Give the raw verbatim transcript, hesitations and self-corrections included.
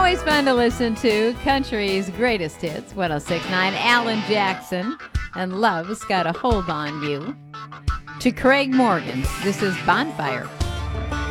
Always fun to listen to. Country's greatest hits. one oh six point nine. Alan Jackson and Love's Got a Hold on You. To Craig Morgan, this is Bonfire.